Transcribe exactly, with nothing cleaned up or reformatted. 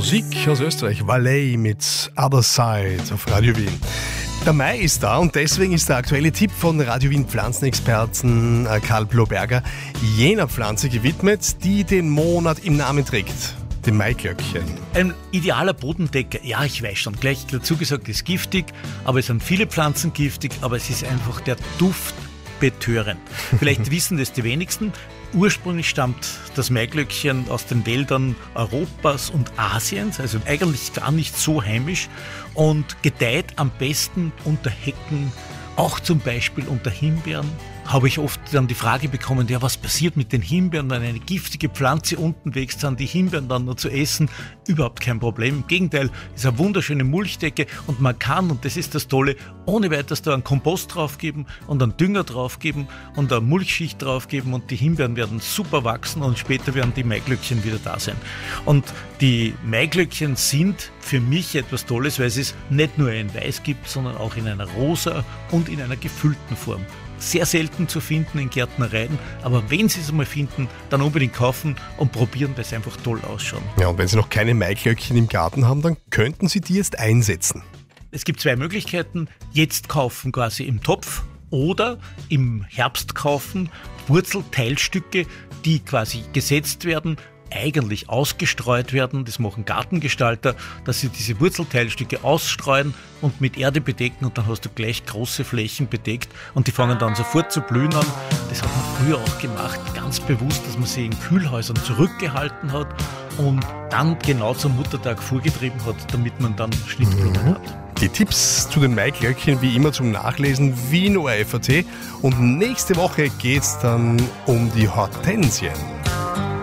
Musik aus Österreich, Valais mit Other Side auf Radio Wien. Der Mai ist da und deswegen ist der aktuelle Tipp von Radio Wien Pflanzenexperten Karl Bloberger jener Pflanze gewidmet, die den Monat im Namen trägt. Dem Maiglöckchen. Ein idealer Bodendecker, ja, ich weiß schon, gleich dazu gesagt, ist giftig, aber es sind viele Pflanzen giftig, aber es ist einfach der Duft betörend. Vielleicht wissen das die wenigsten. Ursprünglich stammt das Maiglöckchen aus den Wäldern Europas und Asiens, also eigentlich gar nicht so heimisch und gedeiht am besten unter Hecken, auch zum Beispiel unter Himbeeren. Habe ich oft dann die Frage bekommen, ja, was passiert mit den Himbeeren, wenn eine giftige Pflanze unten wächst, sind die Himbeeren dann nur zu essen? Überhaupt kein Problem. Im Gegenteil, es ist eine wunderschöne Mulchdecke und man kann, und das ist das Tolle, ohne weiteres da einen Kompost draufgeben und einen Dünger draufgeben und eine Mulchschicht draufgeben und die Himbeeren werden super wachsen und später werden die Maiglöckchen wieder da sein. Und die Maiglöckchen sind für mich etwas Tolles, weil es es nicht nur in Weiß gibt, sondern auch in einer rosa und in einer gefüllten Form. Sehr selten zu finden in Gärtnereien, aber wenn Sie es mal finden, dann unbedingt kaufen und probieren, weil sie einfach toll ausschauen. Ja, und wenn Sie noch keine Maiglöckchen im Garten haben, dann könnten Sie die jetzt einsetzen. Es gibt zwei Möglichkeiten, jetzt kaufen quasi im Topf oder im Herbst kaufen Wurzelteilstücke, die quasi gesetzt werden, eigentlich ausgestreut werden, das machen Gartengestalter, dass sie diese Wurzelteilstücke ausstreuen und mit Erde bedecken und dann hast du gleich große Flächen bedeckt und die fangen dann sofort zu blühen an. Das hat man früher auch gemacht, ganz bewusst, dass man sie in Kühlhäusern zurückgehalten hat und dann genau zum Muttertag vorgetrieben hat, damit man dann Schnittblumen mhm. hat. Die Tipps zu den Maiglöckchen wie immer zum Nachlesen Wien O R F punkt A T und nächste Woche geht's dann um die Hortensien.